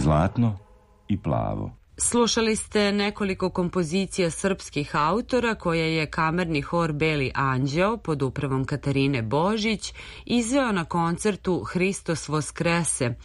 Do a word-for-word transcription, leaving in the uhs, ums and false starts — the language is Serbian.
zlatno i plavo. Slušali ste nekoliko kompozicija srpskih autora koje je kamerni hor Beli anđeo pod upravom Katarine Božić izveo na koncertu Hristos Voskrese